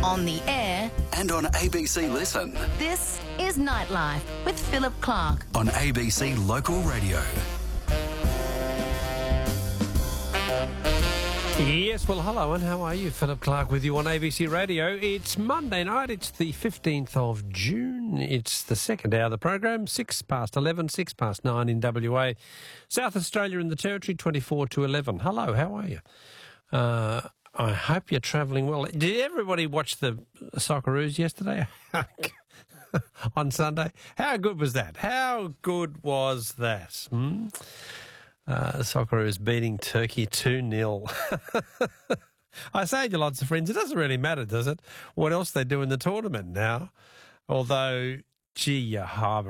on the air, and on ABC Listen. this is Nightlife with Philip Clark. On ABC Local Radio. Yes, well, hello, and how are you? Philip Clark with you on ABC Radio. It's Monday night. It's the 15th of June. It's the second hour of the program, 6 past 11, 6 past 9 in WA. South Australia and the Territory, 24 to 11. Hello, how are you? I hope you're travelling well. Did everybody watch the Socceroos yesterday? On Sunday? How good was that? How good was that? Socceroos beating Turkey 2-0. I say to lots of friends, it doesn't really matter, does it? What else they do in the tournament now? Although, gee, you harbour